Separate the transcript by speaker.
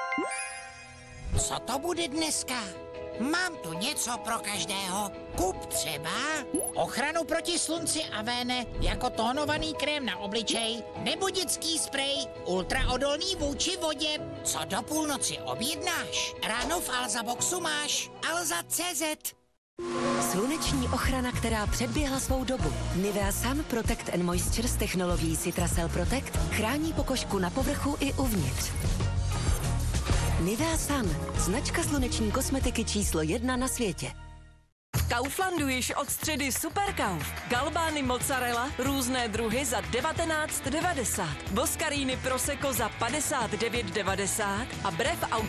Speaker 1: Co to bude dneska? Mám tu něco pro každého. Kup třeba ochranu proti slunci Avene jako tónovaný krém na obličej nebo dětský sprej ultraodolný vůči vodě. Co do půlnoci objednáš? Ráno v Alza Boxu máš Alza.cz.
Speaker 2: Sluneční ochrana, která předběhla svou dobu. Nivea Sun Protect and Moisture s technologií Citracel Protect chrání pokožku na povrchu i uvnitř. Nivea Sun, značka sluneční kosmetiky číslo 1 na světě.
Speaker 3: V Kauflandu již od středy Superkauf. Galbány mozzarella, různé druhy za 19,90. Boskaríny Prosecco za 59,90 a Brev Auto